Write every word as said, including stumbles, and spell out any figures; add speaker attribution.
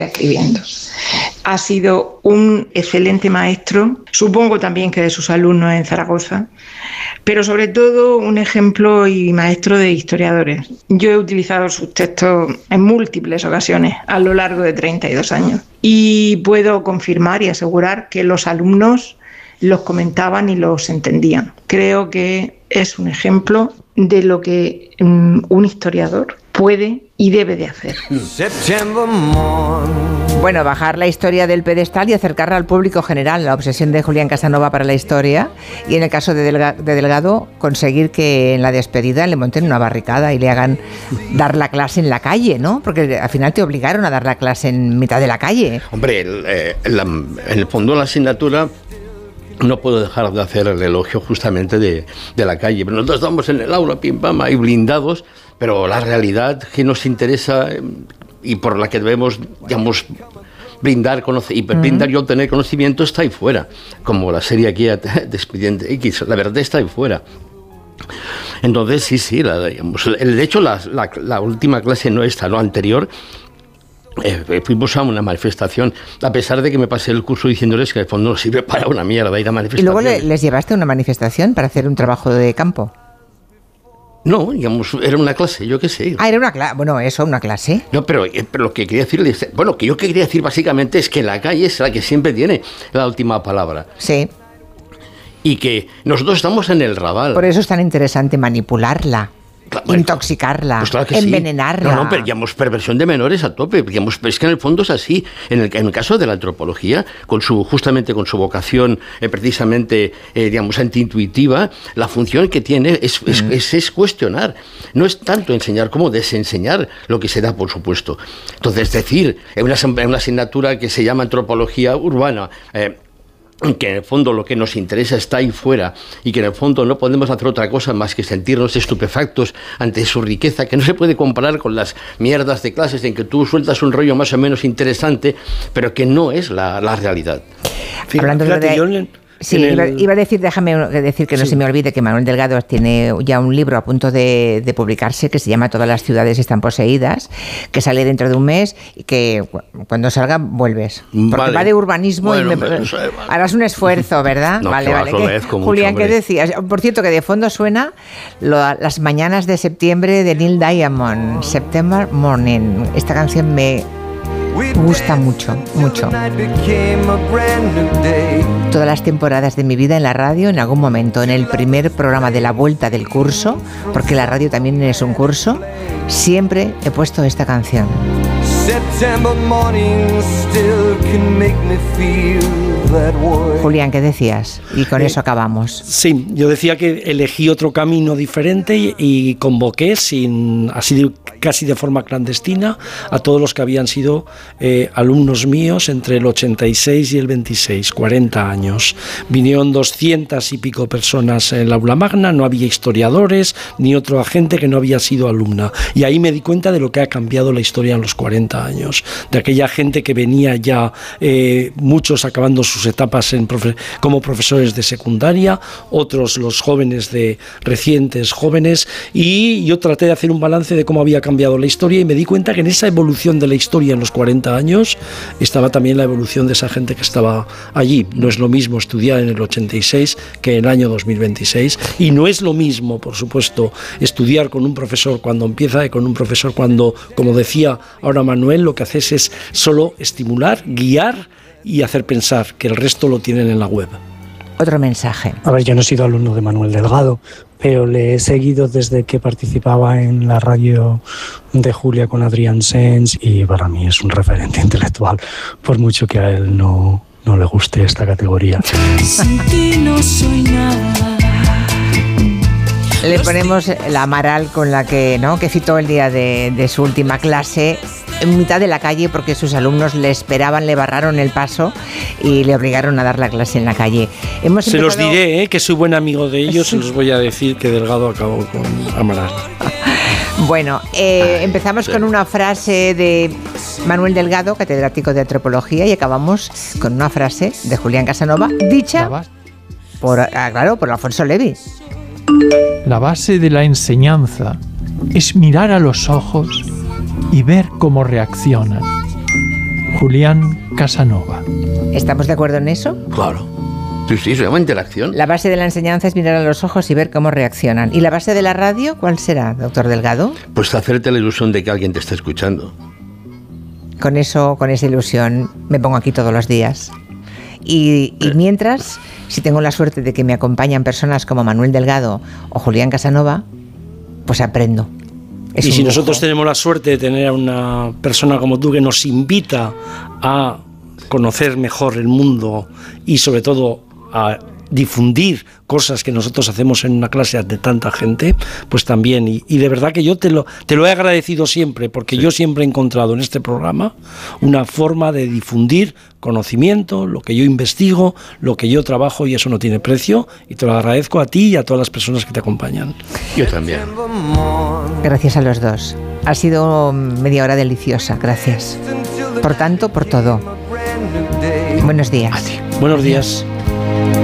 Speaker 1: escribiendo. Ha sido un excelente maestro, supongo también que de sus alumnos en Zaragoza, pero sobre todo un ejemplo y maestro de historiadores. Yo he utilizado sus textos en múltiples ocasiones a lo largo de treinta y dos años y puedo confirmar y asegurar que los alumnos los comentaban y los entendían. Creo que es un ejemplo de lo que um, un historiador puede y debe de hacer.
Speaker 2: Bueno, bajar la historia del pedestal y acercarla al público general, la obsesión de Julián Casanova para la historia, y en el caso de, Delga- de Delgado, conseguir que en la despedida le monten una barricada y le hagan dar la clase en la calle, ¿no? Porque al final te obligaron a dar la clase en mitad de la calle.
Speaker 3: Hombre, el, eh, la, en el fondo la asignatura... No puedo dejar de hacer el elogio justamente de, de la calle. Pero nosotros estamos en el aula, pim pam, ahí blindados, pero la realidad que nos interesa eh, y por la que debemos, digamos, brindar, conoce, y brindar y obtener conocimiento está ahí fuera. Como la serie aquí de Expediente X, la verdad está ahí fuera. Entonces, sí, sí, la, digamos, el, de hecho, la, la, la última clase no esta, no anterior, Eh, fuimos a una manifestación, a pesar de que me pasé el curso diciéndoles que en el fondo no sirve para una mierda ir a manifestaciones.
Speaker 2: ¿Y luego le, les llevaste a una manifestación para hacer un trabajo de campo?
Speaker 3: No, digamos, era una clase, yo qué sé.
Speaker 2: Ah, era una clase, bueno, eso, una clase.
Speaker 3: No, pero, pero lo que quería decirles, bueno, que yo quería decir básicamente es que la calle es la que siempre tiene la última palabra.
Speaker 2: Sí.
Speaker 3: Y que nosotros estamos en el rabal.
Speaker 2: Por eso es tan interesante manipularla. Claro, intoxicarla,
Speaker 3: pues claro que
Speaker 2: envenenarla.
Speaker 3: Sí. No, no, pero digamos, perversión de menores a tope. Digamos, es que en el fondo es así. En el, en el caso de la antropología, con su, justamente con su vocación eh, precisamente, eh, digamos, antiintuitiva, la función que tiene es, es, mm. es, es cuestionar. No es tanto enseñar como desenseñar lo que se da, por supuesto. Entonces, es decir, en una, en una asignatura que se llama antropología urbana, eh, que en el fondo lo que nos interesa está ahí fuera y que en el fondo no podemos hacer otra cosa más que sentirnos estupefactos ante su riqueza, que no se puede comparar con las mierdas de clases en que tú sueltas un rollo más o menos interesante, pero que no es la, la realidad.
Speaker 2: Hablando
Speaker 4: Fíjate,
Speaker 2: de...
Speaker 4: yo en,
Speaker 2: Sí,
Speaker 4: en
Speaker 2: iba,
Speaker 4: el...
Speaker 2: iba a decir, déjame decir que no sí. se me olvide que Manuel Delgado tiene ya un libro a punto de, de publicarse que se llama Todas las ciudades están poseídas, que sale dentro de un mes y que cuando salga vuelves. Porque vale. va de urbanismo bueno, y me, me, harás un esfuerzo, ¿verdad?
Speaker 3: No,
Speaker 2: vale, vale. Que, Julián, ¿qué decías? Por cierto, que de fondo suena lo, las mañanas de septiembre de Neil Diamond, September Morning. Esta canción me... Me gusta mucho, mucho. Todas las temporadas de mi vida en la radio, en algún momento, en el primer programa de la vuelta del curso, porque la radio también es un curso, siempre he puesto esta canción. Julián, ¿qué decías? Y con eh, eso acabamos.
Speaker 4: Sí, yo decía que elegí otro camino diferente y, y convoqué, sin, así de, casi de forma clandestina, a todos los que habían sido eh, alumnos míos entre el ochenta y seis y el veintiséis, cuarenta años. Vinieron doscientas y pico personas en la aula magna, no había historiadores ni otra gente que no había sido alumna. Y ahí me di cuenta de lo que ha cambiado la historia en los cuarenta años, de aquella gente que venía ya, eh, muchos acabando sus etapas en profe- como profesores de secundaria, otros los jóvenes de recientes jóvenes, y yo traté de hacer un balance de cómo había cambiado la historia y me di cuenta que en esa evolución de la historia en los cuarenta años estaba también la evolución de esa gente que estaba allí. No es lo mismo estudiar en el ochenta y seis que en el año dos mil veintiséis, y no es lo mismo, por supuesto, estudiar con un profesor cuando empieza y con un profesor cuando, como decía ahora Manuel, lo que haces es solo estimular, guiar y hacer pensar, que el resto lo tienen en la web.
Speaker 2: Otro mensaje.
Speaker 5: A ver, yo no he sido alumno de Manuel Delgado, pero le he seguido desde que participaba en la radio de Julia con Adrián Sens, y para mí es un referente intelectual, por mucho que a él no, no le guste esta categoría.
Speaker 6: Sin ti no soy nada.
Speaker 2: Le ponemos la Amaral con la que, ¿no?, que citó el día de, de su última clase en mitad de la calle porque sus alumnos le esperaban, le barraron el paso y le obligaron a dar la clase en la calle. Hemos
Speaker 4: se
Speaker 2: empezado...
Speaker 4: los diré, ¿eh?, que soy buen amigo de ellos, sí. Se los voy a decir que Delgado acabó con Amaral.
Speaker 2: Bueno, eh, Ay, empezamos sí. con una frase de Manuel Delgado, catedrático de antropología, y acabamos con una frase de Julián Casanova, dicha por, ah, claro, por Alfonso Levi.
Speaker 7: La base de la enseñanza es mirar a los ojos y ver cómo reaccionan. Julián Casanova.
Speaker 2: ¿Estamos de acuerdo en eso?
Speaker 3: Claro. Sí, sí, se llama interacción.
Speaker 2: La base de la enseñanza es mirar a los ojos y ver cómo reaccionan. ¿Y la base de la radio cuál será, doctor Delgado?
Speaker 3: Pues hacerte la ilusión de que alguien te está escuchando.
Speaker 2: Con eso, con esa ilusión, me pongo aquí todos los días. Y, y mientras, si tengo la suerte de que me acompañan personas como Manuel Delgado o Julián Casanova, pues aprendo. Es
Speaker 4: y si
Speaker 2: lujo.
Speaker 4: nosotros tenemos la suerte de tener a una persona como tú que nos invita a conocer mejor el mundo y sobre todo a difundir cosas que nosotros hacemos en una clase ante tanta gente, pues también, y, y de verdad que yo te lo, te lo he agradecido siempre, porque sí. Yo siempre he encontrado en este programa una forma de difundir conocimiento, lo que yo investigo, lo que yo trabajo, y eso no tiene precio, y te lo agradezco a ti y a todas las personas que te acompañan.
Speaker 3: Yo también.
Speaker 2: Gracias a los dos. Ha sido media hora deliciosa, gracias. Por tanto, por todo. Buenos días.
Speaker 4: Buenos días.